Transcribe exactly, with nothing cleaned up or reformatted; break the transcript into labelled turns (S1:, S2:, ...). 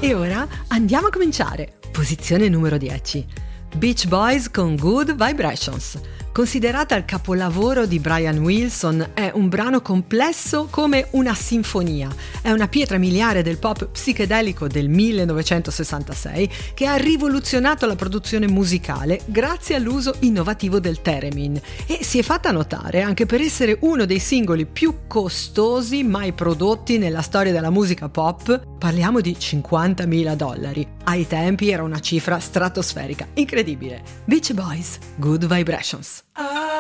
S1: E ora andiamo a cominciare. Posizione numero dieci. Beach Boys con Good Vibrations. Considerata il capolavoro di Brian Wilson, è un brano complesso come una sinfonia. È una pietra miliare del pop psichedelico del millenovecentosessantasei che ha rivoluzionato la produzione musicale grazie all'uso innovativo del theremin e si è fatta notare anche per essere uno dei singoli più costosi mai prodotti nella storia della musica pop. Parliamo di cinquantamila dollari. Ai tempi era una cifra stratosferica, incredibile. Beach Boys, Good Vibrations.